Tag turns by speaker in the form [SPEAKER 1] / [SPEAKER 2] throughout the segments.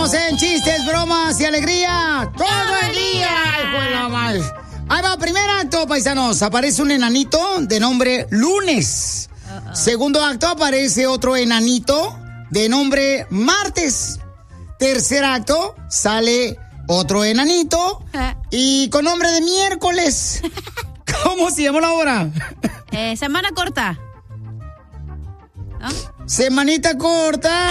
[SPEAKER 1] Estamos en chistes, bromas y alegría todo el día. Hijo de la madre. Ahí va, primer acto, paisanos. Aparece un enanito de nombre Lunes. Segundo acto, aparece otro enanito de nombre Martes. Tercer acto, sale otro enanito y con nombre de Miércoles. ¿Cómo se llama la hora?
[SPEAKER 2] Semana corta. ¿No?
[SPEAKER 1] Semanita corta.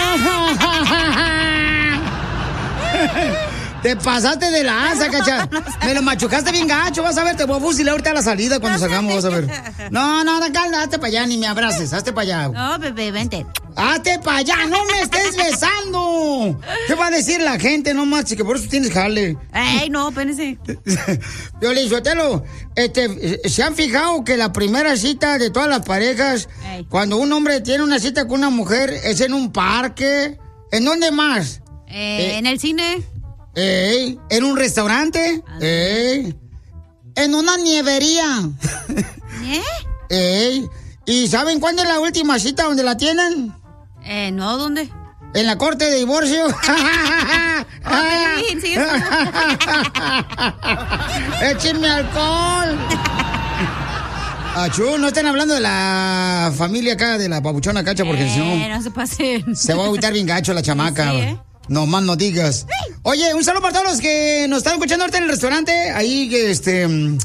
[SPEAKER 1] Te pasaste de lanza, cacha. Me lo machucaste bien gacho, vas a ver, te voy a fusilar ahorita a la salida cuando salgamos, vas a ver. No, hazte para allá, ni me abraces, hazte para allá.
[SPEAKER 2] No, bebé, vente.
[SPEAKER 1] Hazte para allá, no me estés besando. ¿Qué va a decir la gente, no más? Que por eso tienes jale.
[SPEAKER 2] Ey, no, espérense.
[SPEAKER 1] Piolín Sotelo, ¿se han fijado que la primera cita de todas las parejas, cuando un hombre tiene una cita con una mujer, es en un parque? ¿En dónde más?
[SPEAKER 2] En el cine.
[SPEAKER 1] ¿En un restaurante? ¿En una nievería? ¿Y saben cuándo es la última cita donde la tienen?
[SPEAKER 2] No, ¿dónde?
[SPEAKER 1] En la corte de divorcio. ¡Échenme alcohol! Achú, no estén hablando de la familia acá, de la papuchona cacha, porque si no...
[SPEAKER 2] No se pasen.
[SPEAKER 1] Se va a agüitar bien gacho la chamaca.
[SPEAKER 2] Sí,
[SPEAKER 1] No más no digas. Oye, un saludo para todos los que nos están escuchando ahorita en el restaurante. Ahí,